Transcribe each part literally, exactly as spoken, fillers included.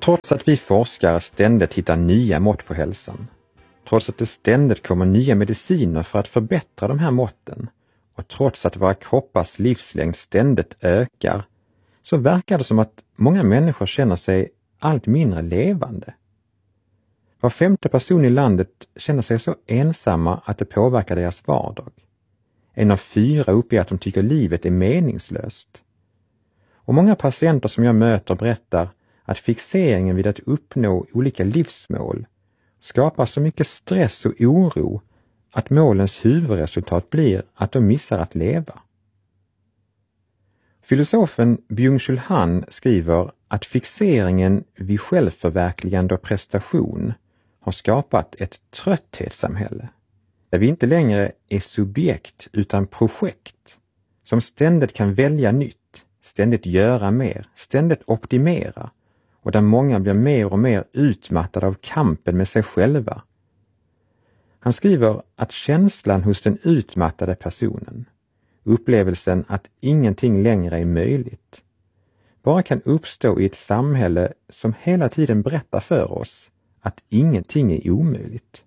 Trots att vi forskare ständigt hittar nya mått på hälsan, trots att det ständigt kommer nya mediciner för att förbättra de här måtten och trots att våra kroppars livslängd ständigt ökar, så verkar det som att många människor känner sig allt mindre levande. Var femte person i landet känner sig så ensamma att det påverkar deras vardag. En av fyra uppger att de tycker livet är meningslöst. Och många patienter som jag möter berättar att fixeringen vid att uppnå olika livsmål skapar så mycket stress och oro att målens huvudresultat blir att de missar att leva. Filosofen Byung-Chul Han skriver att fixeringen vid självförverkligande och prestation har skapat ett trötthetssamhälle, där vi inte längre är subjekt utan projekt, som ständigt kan välja nytt, ständigt göra mer, ständigt optimera, och där många blir mer och mer utmattade av kampen med sig själva. Han skriver att känslan hos den utmattade personen, upplevelsen att ingenting längre är möjligt, bara kan uppstå i ett samhälle som hela tiden berättar för oss att ingenting är omöjligt.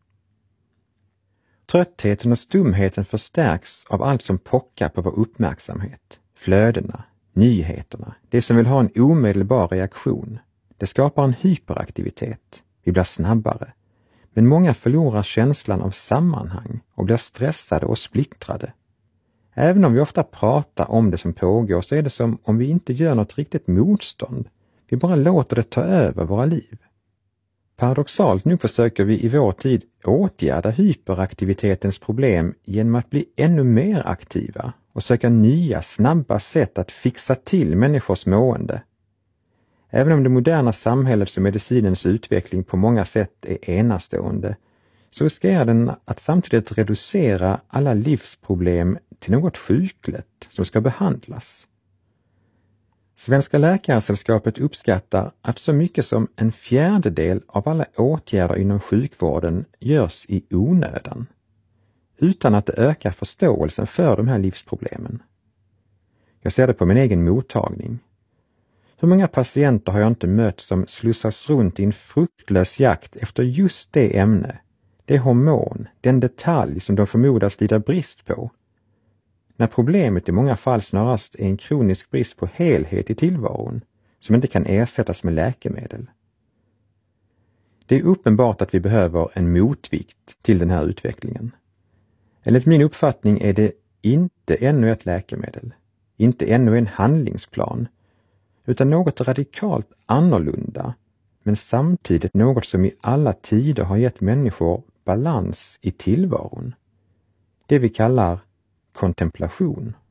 Tröttheten och stumheten förstärks av allt som pockar på vår uppmärksamhet, flödena, nyheterna, det som vill ha en omedelbar reaktion. Det skapar en hyperaktivitet, vi blir snabbare, men många förlorar känslan av sammanhang och blir stressade och splittrade. Även om vi ofta pratar om det som pågår så är det som om vi inte gör något riktigt motstånd. Vi bara låter det ta över våra liv. Paradoxalt nog försöker vi i vår tid åtgärda hyperaktivitetens problem genom att bli ännu mer aktiva och söka nya, snabba sätt att fixa till människors mående. Även om det moderna samhällets och medicinens utveckling på många sätt är enastående, så riskerar den att samtidigt reducera alla livsproblem till något sjukligt som ska behandlas. Svenska läkarsällskapet uppskattar att så mycket som en fjärdedel av alla åtgärder inom sjukvården görs i onödan, utan att det ökar förståelsen för de här livsproblemen. Jag ser det på min egen mottagning. Hur många patienter har jag inte mött som slussas runt i en fruktlös jakt efter just det ämne, det hormon, den detalj som de förmodas lida brist på, när problemet i många fall snarast är en kronisk brist på helhet i tillvaron som inte kan ersättas med läkemedel. Det är uppenbart att vi behöver en motvikt till den här utvecklingen. Enligt min uppfattning är det inte ännu ett läkemedel, inte ännu en handlingsplan, utan något radikalt annorlunda, men samtidigt något som i alla tider har gett människor balans i tillvaron. Det vi kallar kontemplation.